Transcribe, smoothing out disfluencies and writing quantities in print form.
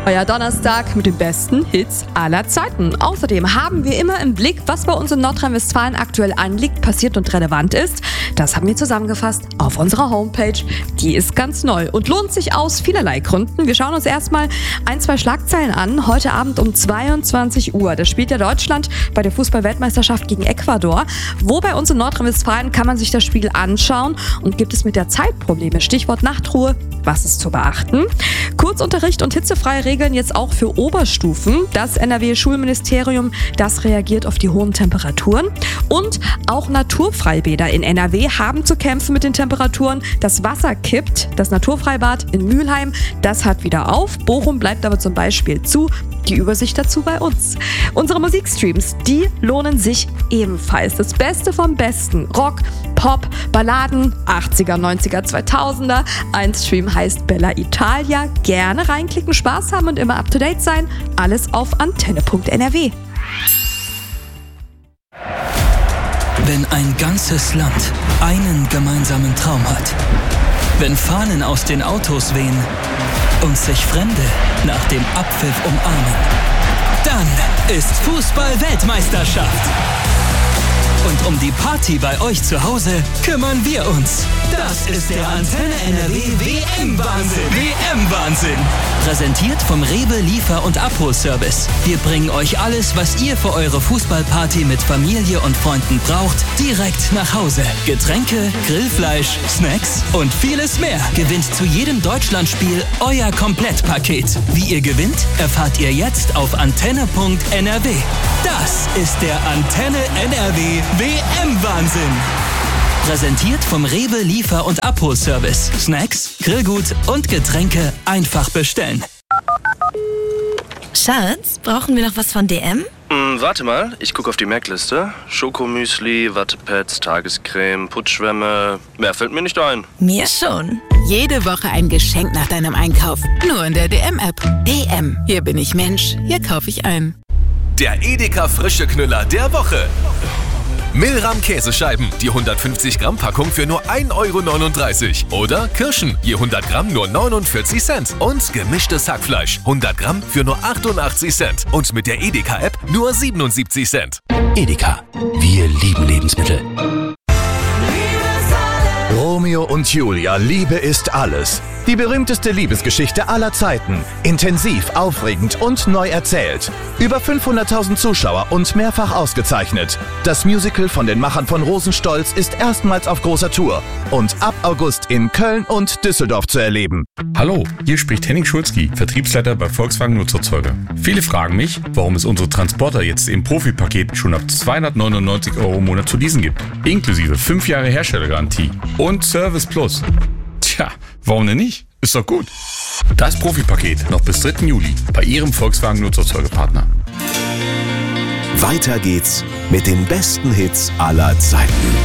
Euer Donnerstag mit den besten Hits aller Zeiten. Außerdem haben wir immer im Blick, was bei uns in Nordrhein-Westfalen aktuell anliegt, passiert und relevant ist. Das haben wir zusammengefasst auf unserer Homepage. Die ist ganz neu und lohnt sich aus vielerlei Gründen. Wir schauen uns erstmal 2 Schlagzeilen an. Heute Abend um 22 Uhr. Da spielt ja Deutschland bei der Fußball-Weltmeisterschaft gegen Ecuador. Wo bei uns in Nordrhein-Westfalen kann man sich das Spiel anschauen und gibt es mit der Zeit Probleme? Stichwort Nachtruhe. Was ist zu beachten? Kurzunterricht und hitzefreie Regeln jetzt auch für Oberstufen. Das NRW-Schulministerium, das reagiert auf die hohen Temperaturen. Und auch Naturfreibäder in NRW haben zu kämpfen mit den Temperaturen. Das Wasser kippt. Das Naturfreibad in Mülheim, das hat wieder auf. Bochum bleibt aber zum Beispiel zu. Die Übersicht dazu bei uns. Unsere Musikstreams, die lohnen sich ebenfalls. Das Beste vom Besten. Rock, Pop, Balladen, 80er, 90er, 2000er. Ein Stream heißt Bella Italia. Gerne reinklicken, Spaß haben und immer up to date sein. Alles auf antenne.nrw. Wenn ein ganzes Land einen gemeinsamen Traum hat, wenn Fahnen aus den Autos wehen und sich Fremde nach dem Abpfiff umarmen, dann ist Fußball-Weltmeisterschaft. Und um die Party bei euch zu Hause kümmern wir uns. Das ist der Antenne NRW WM-Wahnsinn. WM-Wahnsinn. Präsentiert vom Rewe Liefer- und Abholservice. Wir bringen euch alles, was ihr für eure Fußballparty mit Familie und Freunden braucht, direkt nach Hause. Getränke, Grillfleisch, Snacks und vieles mehr. Gewinnt zu jedem Deutschlandspiel euer Komplettpaket. Wie ihr gewinnt, erfahrt ihr jetzt auf antenne.nrw. Das ist der Antenne NRW WM-Wahnsinn. Präsentiert vom Rewe Liefer- und Abholservice. Snacks, Grillgut und Getränke einfach bestellen. Schatz, brauchen wir noch was von DM? Warte mal, ich gucke auf die Merkliste. Schokomüsli, Wattepads, Tagescreme, Putzschwämme. Mehr fällt mir nicht ein. Mir schon. Jede Woche ein Geschenk nach deinem Einkauf. Nur in der DM-App. DM. Hier bin ich Mensch. Hier kaufe ich ein. Der Edeka Frische Knüller der Woche. Milram Käsescheiben, die 150 Gramm Packung für nur 1,39 €. Oder Kirschen, je 100 Gramm nur 49 Cent. Und gemischtes Hackfleisch, 100 Gramm für nur 88 Cent. Und mit der Edeka-App nur 77 Cent. Edeka, wir lieben Lebensmittel. Romeo und Julia, Liebe ist alles. Die berühmteste Liebesgeschichte aller Zeiten. Intensiv, aufregend und neu erzählt. Über 500.000 Zuschauer und mehrfach ausgezeichnet. Das Musical von den Machern von Rosenstolz ist erstmals auf großer Tour und ab August in Köln und Düsseldorf zu erleben. Hallo, hier spricht Henning Schulzki, Vertriebsleiter bei Volkswagen Nutzerzeuger. Viele fragen mich, warum es unsere Transporter jetzt im Profipaket schon ab 299 € im Monat zu leasen gibt. Inklusive 5 Jahre Herstellergarantie und Service Plus. Tja, warum denn nicht? Ist doch gut. Das Profipaket noch bis 3. Juli bei Ihrem Volkswagen Nutzerzeugerpartner. Weiter geht's mit den besten Hits aller Zeiten.